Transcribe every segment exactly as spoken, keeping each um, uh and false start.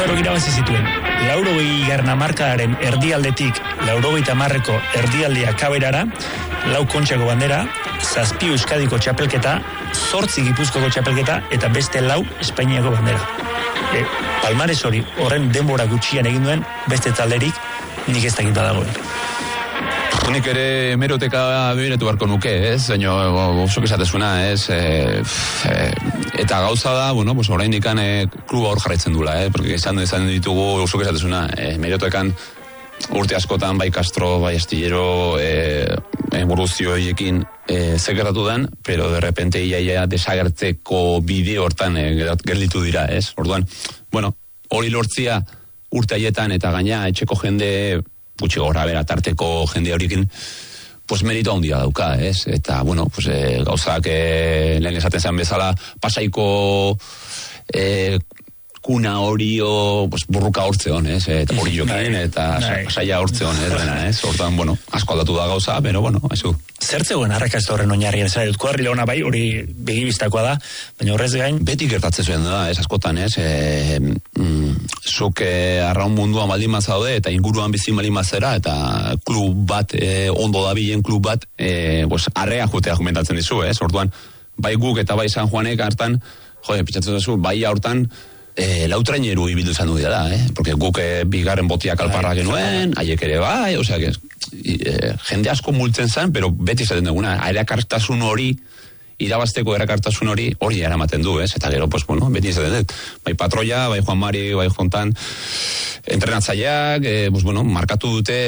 Pedro irabazi zituen. Laurogei garna markadaren erdialdetik laurogeita hamarreko erdialdi akaberara, lau Kontxako bandera, zazpi Euskadiko txapelketa, zortzi Gipuzkoako txapelketa eta beste lau Espainiako bandera. E, palmares hori horren denbora gutxian egin duen beste talderik nik ez dakit badagoen. Nik ere hemeroteka behiratu barko nuke, ez? Baina, oso kesatezuna, ez? E, e, eta gauza da, bueno, pues orain ikan e, kluba hor jarraitzen dula, eh? Porque izan, izan ditugu oso kesatezuna. E, hemerotekan urte askotan, bai Castro, bai Astillero, e, evoluzio horiekin e, zekertatu den, pero de repente iaia desagertzeko bide hortan e, gelditu dira, ez? Orduan, bueno, hori lortzia urte haietan eta gaina etxeko jende gutxi gora bera tarteko jende horikin, pues merito handia dauka, ez? Eta, bueno, pues e, gauzak e, lehen esaten zen bezala, pasaiko e, kuna hori pues, burruka hortze hon, ez? Eta hori jokin, eta pasaia hortze hon, ez? Dena, ez? Hortan, bueno, asko aldatu da gauza, pero, bueno, haizu. Zertzegoen arrakasta horren oinarrian, zara dut, kuadrila hona bai, hori begibistakoa da, baina horrez gain... Beti gertatzen zuen da, ez askotan, ez? E, mm, zuk e, arraun munduan baldin mazaude, eta inguruan bizin baldin mazera, eta klub bat, e, ondo dabilen klub bat, e, pues, arrea jutea komentatzen dizu, ez? Orduan, bai guk eta bai San Juanek hartan, jode, pitzatzen duzu, bai hortan, e, lautraineru ibildu izan du dira, eh? Porque guk e, bigarren botiak alparra genuen, haiek ere bai, osea, que, e, jende asko multzen zen, pero beti izaten duguna, erakartasun hori, irabazteko erakartasun hori, hori eramaten du, ez? Eta gero, pues, bueno, beti izaten dut. Bai Patroia, bai Juan Mari, bai Jontan, entrenatzaileak, e, pues, bueno, markatu dute,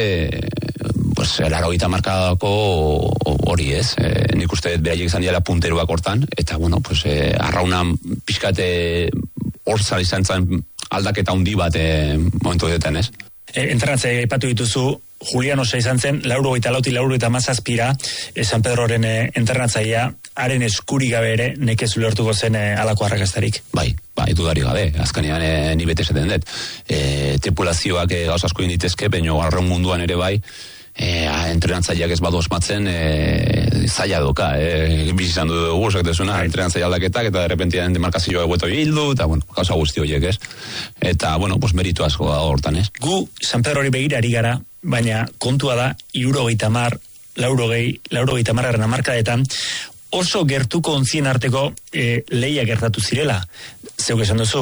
pues, erarogeita markadako hori, ez? E, nik uste beraiek izan dira punteruak hortan, eta, bueno, pues, e, arraunan pixkate hor zara izan zen aldaketa handi bat e, momentu deten, ez? E, entrenatzaile aipatu dituzu, Julian Osa izan zen, lauro eta lauti, lauro eta mazazpira, e, San Pedroren e, entrenatzailea, haren eskuri gabe ere, nekez ulertuko zen e, alako arrakastarik. Bai, bai, dudari gabe, azkanean e, ni bete esaten dut. E, tripulazioak e, gauz asko inditezke, baina arraun munduan ere bai, e, entrenatzaileak ez badu osmatzen, e, zaila doka, e, bizizan du dugu, saketezuna, entrenatzaile aldaketak, eta derrepentian demarkazioa egueto hildu, eta, bueno, gauza guzti horiek, ez? Eta, bueno, pues meritu asko da hortan, ez? Gu, San Pedro hori begirari gara, baina kontua da, irurogeita mar, laurogei, laurogeita marraren amarkadetan, oso gertuko ontzien arteko e, lehia gertatu zirela. Zeuk esan duzu,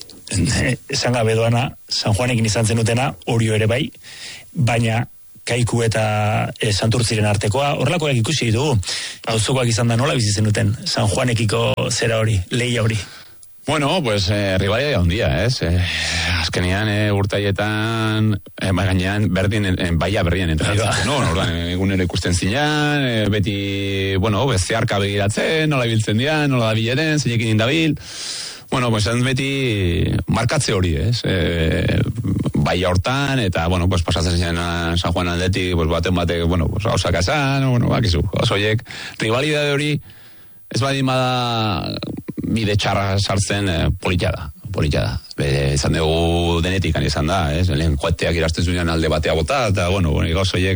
esan gabe doana, San Juanekin izan zenutena, Orio ere bai, baina Kaiku eta e, Santurtziren artekoa, horrelakoak ikusi ditugu. Auzokoak izan da nola bizi zenuten San Juanekiko zera hori, lehia hori. Bueno, pues eh, ribalia handia, ez? Eh, azkenean eh, urtaietan, eh, bai gainean, berdin, eh, baia berrien entrenatzen, no? Orduan, egunero ikusten zinean, eh, beti, bueno, zeharka begiratzen, nola biltzen dian, nola da bileten, zeinekin indabil. Bueno, pues beti markatze hori, ez? Eh, baia hortan, eta, bueno, pues pasatzen zen San Juan aldetik, pues baten batek, bueno, pues hausak esan, bueno, bakizu, osoiek, rivalidade hori, ez badin bada bide txarra sartzen eh, politia da, politia da. Be, izan dugu denetik izan da, ez? Lehen joateak irazten zunean alde batea bota, eta, bueno, gauz horiek...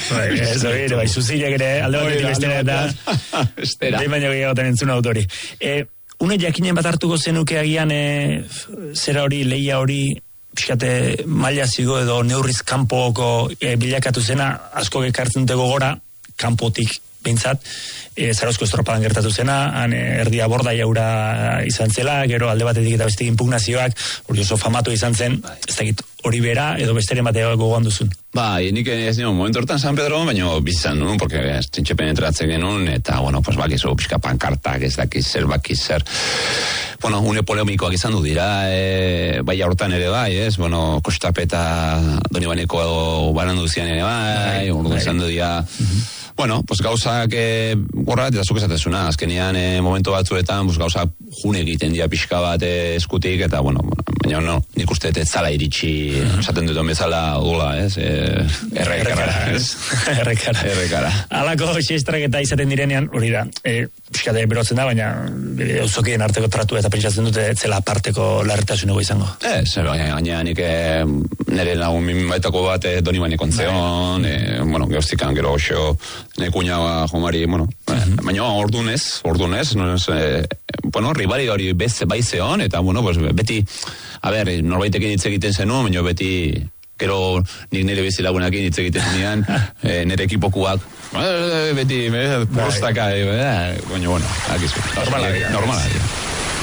Ez hori, bai, zuzilek ere alde batetik bestera, eta... Estera. Behin baino gehiagotan entzuna autori. E, une jakinen bat hartuko zenuke agian, e, zera hori, lehia hori, pixkate maila zigo edo neurriz kanpoko e, bilakatu zena, asko gekartzen dutego gora, kanpotik bintzat, e, Zarozko estropadan gertatu zena, han erdia borda jaura izan zela, gero alde batetik eta bestetik impugnazioak, hori oso famatu izan zen, ez dakit hori bera edo besteren batea gogoan duzun. Ba, nik ez nio, momentu hortan San Pedro, baina bizan nuen, porque txintxepen entratzen genuen, eta, bueno, pues bakizu, pixka pankartak, ez dakiz zer, bakiz zer. Bueno, une polemikoak izan du dira, e, bai hortan ere bai, ez? Bueno, Kostapeta Donibaneko barandu zian ere bai, ordu izan du dira... Bueno, pues gauzak eh, gorra, eta zuk esatezuna, azkenian eh, momentu batzuetan, pues gauzak june egiten dira pixka bat eh, eskutik, eta bueno, baina no, nik uste ez zala iritsi, esaten duten bezala gola, ez? Eh, errekara, ez? Errekara. Errekara. Alako xestrak eta izaten direnean, hori da, eh, pixka de berotzen da, baina auzokien arteko tratu eta pentsatzen dute ez zela aparteko larritasunego izango. Ez, baina gaina nik eh, nire lagun baitako bat eh, Donibaneko ontzeon, eh, bueno, geoztikan gero oso, ne kuña Jomari, bueno, mm-hmm. baina ordunez, ordunez, no es, eh, bueno, rivali hori bez, bai zeon, eta, bueno, pues, beti, a ber, norbaitekin hitz egiten zenuen, baina beti, gero nik nire bizilagunekin hitz egiten nian, e, nire ekipokuak, beti, prostaka, baina, bueno, akizu. Normala, normala.